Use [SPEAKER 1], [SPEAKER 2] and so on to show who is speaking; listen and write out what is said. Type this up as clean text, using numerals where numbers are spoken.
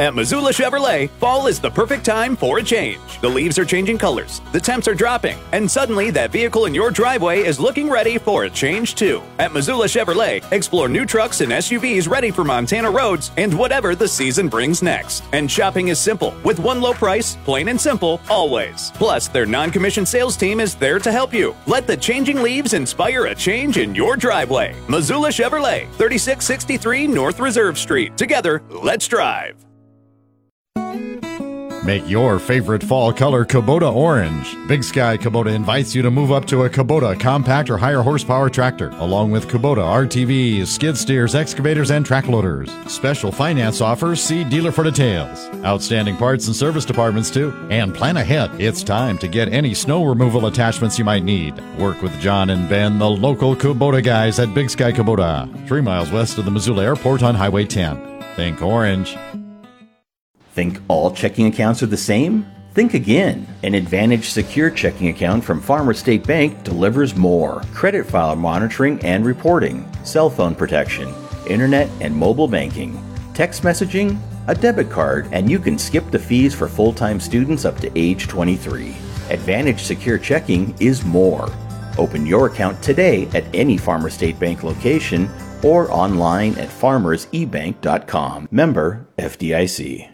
[SPEAKER 1] At Missoula Chevrolet, fall is the perfect time for a change. The leaves are changing colors, the temps are dropping, and suddenly that vehicle in your driveway is looking ready for a change too. At Missoula Chevrolet, explore new trucks and SUVs ready for Montana roads and whatever the season brings next. And shopping is simple, with one low price, plain and simple, always. Plus, their non-commissioned sales team is there to help you. Let the changing leaves inspire a change in your driveway. Missoula Chevrolet, 3663 North Reserve Street. Together, let's drive.
[SPEAKER 2] Make your favorite fall color Kubota orange. Big Sky Kubota invites you to move up to a Kubota compact or higher horsepower tractor, along with Kubota RTVs, skid steers, excavators, and track loaders. Special finance offers, see dealer for details. Outstanding parts and service departments too. And plan ahead. It's time to get any snow removal attachments you might need. Work with John and Ben, the local Kubota guys at Big Sky Kubota, 3 miles west of the Missoula Airport on Highway 10. Think orange.
[SPEAKER 3] Think all checking accounts are the same? Think again. An Advantage Secure checking account from Farmer State Bank delivers more. Credit file monitoring and reporting, cell phone protection, internet and mobile banking, text messaging, a debit card, and you can skip the fees for full-time students up to age 23. Advantage Secure checking is more. Open your account today at any Farmer State Bank location or online at farmersebank.com. Member FDIC.